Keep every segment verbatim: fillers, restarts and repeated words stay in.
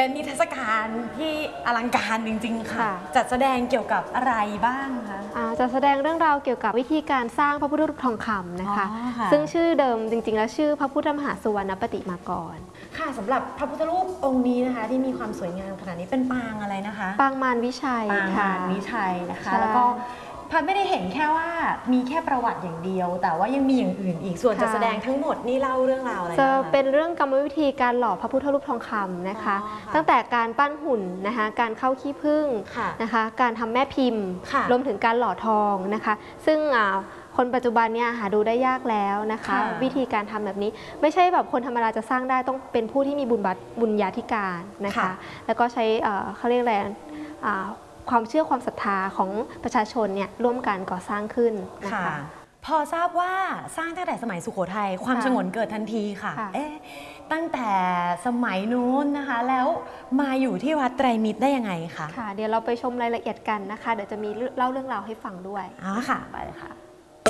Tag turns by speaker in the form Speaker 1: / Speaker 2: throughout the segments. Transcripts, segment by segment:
Speaker 1: เป็นนิทรรศการที่อลังการจริงๆค่ะจัดแสดงเกี่ยวกับอะไรบ้างคะ
Speaker 2: จัดแสดงเรื่องราวเกี่ยวกับวิธีการสร้างพระพุทธรูปทองคำนะคะซึ่งชื่อเดิมจริงๆแล้วชื่อพระพุทธมหาสุวรรณปฏิมากร
Speaker 1: ค่ะสำหรับพระพุทธรูปองค์นี้นะคะที่มีความสวยงามขนาดนี้เป็นปางอะไรนะคะ
Speaker 2: ปางมารวิชัย
Speaker 1: ปางมารวิชัยนะคะแล้วก็พัดไม่ได้เห็นแค่ว่ามีแค่ประวัติอย่างเดียวแต่ว่ายังมีอย่างอื่นอีกส่วนจะแสดงทั้งหมดนี่เล่าเรื่องราวอะไร
Speaker 2: จะเป็นเรื่องกรรมวิธีการหล่อพระพุทธรูปทองคำนะคะตั้งแต่การปั้นหุ่นนะคะการเข้าขี้ผึ้งนะคะการทำแม่พิมพ์รวมถึงการหล่อทองนะคะซึ่งคนปัจจุบันเนี่ยหาดูได้ยากแล้วนะคะวิธีการทำแบบนี้ไม่ใช่แบบคนธรรมดาจะสร้างได้ต้องเป็นผู้ที่มีบุญบุญญาธิการนะคะแล้วก็ใช้เขาเรียกอะไรความเชื่อความศรัทธาของประชาชนเนี่ยร่วมกันก่อสร้างขึ้นนะคะ
Speaker 1: พอทราบว่าสร้างตั้งแต่สมัยสุโขทัยความฉงนเกิดทันทีค่ะเอ๊ะตั้งแต่สมัยนู้นนะคะแล้วมาอยู่ที่วัดไตรมิตรได้ยังไงคะ
Speaker 2: ค่ะเดี๋ยวเราไปชมรายละเอียดกันนะคะเดี๋ยวจะมีเล่าเรื่องราวให้ฟังด้วย
Speaker 1: อ๋อค่ะไปเลยค่ะ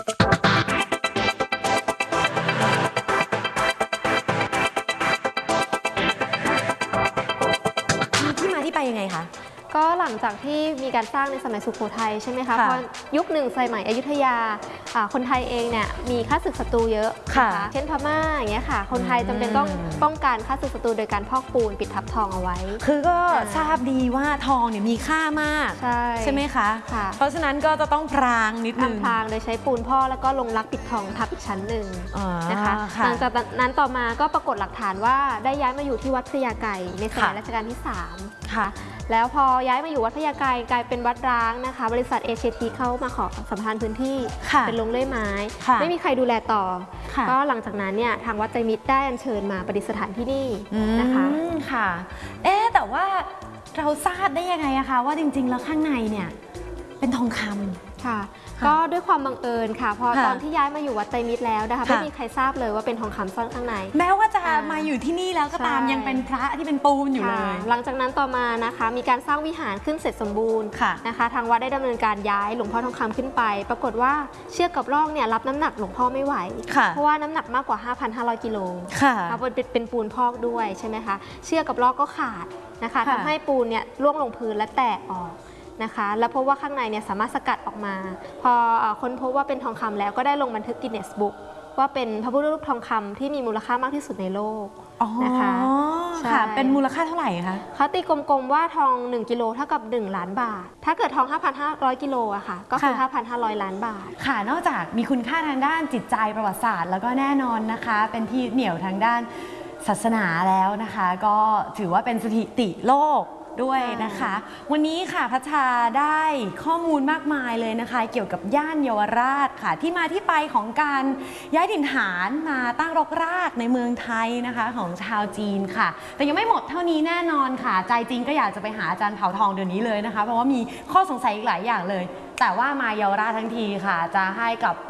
Speaker 1: มีที่มาที่ไปยังไงคะ
Speaker 2: ก็หลังจากที่มีการสร้างในสมัยสุโขทัยใช่ไหมคะเพราะยุคหนึ่งสมัยอยุธยาคนไทยเองเนี่ยมีข้าศึกศัตรูเยอะค่ะเช่นพม่าอย่างเงี้ยค่ะคนไทยจำเป็นต้องป้องกันข้าศึกศัตรูโดยการพอกปูนปิดทับทองเอาไว้
Speaker 1: คือก็ทราบดีว่าทองเนี่ยมีค่ามากใช่ใช่ไหมคะเพราะฉะนั้นก็จะต้องพรางนิดนึง
Speaker 2: พรางโดยใช้ปูนพ่อแล้วก็ลงรักปิดทองทับอีกชั้นหนึ่งนะคะหลังจากนั้นต่อมาก็ปรากฏหลักฐานว่าได้ย้ายมาอยู่ที่วัดพระยาไกรในสมัยรัชกาลที่สามค่ะแล้วพอย้ายมาอยู่วัดพระยาไกรกลายเป็นวัดร้างนะคะบริษัทเอเชียทีเข้ามาขอสัมปทานพื้นที่เป็นโรงเลื่อยไม้ไม่มีใครดูแลต่อก็หลังจากนั้นเนี่ยทางวัดไตรมิตรได้อัญเชิญมาประดิษฐานที่นี่นะคะ
Speaker 1: ค่ะเอ๊ะแต่ว่าเราทราบได้ยังไงอะคะว่าจริงๆแล้วข้างในเนี่ยเป็นทองคำ
Speaker 2: ค่ะก็ด้วยความบังเอิญค่ะพอตอนที่ย้ายมาอยู่วัดไตรมิตรแล้วนะคะไม่มีใครทราบเลยว่าเป็นทองคำซ่อนข้างใน
Speaker 1: แม้ว่าจะมาอยู่ที่นี่แล้วก็ตามยังเป็นพระที่เป็นปูนอยู่เลย
Speaker 2: หลังจากนั้นต่อมานะคะมีการสร้างวิหารขึ้นเสร็จสมบูรณ์นะคะทางวัดได้ดำเนินการย้ายหลวงพ่อทองคำขึ้นไปปรากฏว่าเชือกกับรอกเนี่ยรับน้ำหนักหลวงพ่อไม่ไหวเพราะว่าน้ำหนักมากกว่า ห้าพันห้าร้อย กิโลค่ะเป็นปูนพอกด้วยใช่ไหมคะเชือกกับรอกก็ขาดนะคะทำให้ปูนเนี่ยร่วงลงพื้นและแตกออกนะคะแล้วพบว่าข้างในเนี่ยสามารถสกัดออกมาพอค้นพบว่าเป็นทองคำแล้วก็ได้ลงบันทึกกินเนสบุ๊กว่าเป็นพระพุทธรูปทองคำที่มีมูลค่ามากที่สุดในโลกนะคะ
Speaker 1: ค่ะเป็นมูลค่าเท่าไหร่คะ
Speaker 2: เขาตีกลมๆว่าทองหนึ่งกิโลเท่ากับหนึ่งล้านบาทถ้าเกิดทอง ห้าพันห้าร้อย กิโลอะค่ะก็คือ ห้าพันห้าร้อย ล้านบาท
Speaker 1: ค่ะนอกจากมีคุณค่าทางด้านจิตใจประวัติศาสตร์แล้วก็แน่นอนนะคะเป็นที่เหนี่ยวทางด้านศาสนาแล้วนะคะก็ถือว่าเป็นสถิติโลกด้วยนะคะวันนี้ค่ะพัชชาได้ข้อมูลมากมายเลยนะคะเกี่ยวกับย่านเยาวราชค่ะที่มาที่ไปของการย้ายถิ่นฐานมาตั้งรกรากในเมืองไทยนะคะของชาวจีนค่ะแต่ยังไม่หมดเท่านี้แน่นอนค่ะใจจริงก็อยากจะไปหาอาจารย์เผาทองเดี๋ยวนี้เลยนะคะเพราะว่ามีข้อสงสัยอีกหลายอย่างเลยแต่ว่ามาเยาวราชทั้งทีค่ะจะให้กับ